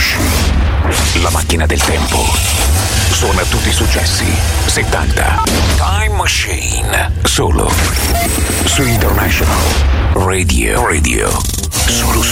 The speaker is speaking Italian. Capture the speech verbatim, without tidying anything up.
Machine. La macchina del tempo. Suona tutti i successi settanta. Time Machine. Solo su International Radio. Radio. Solo su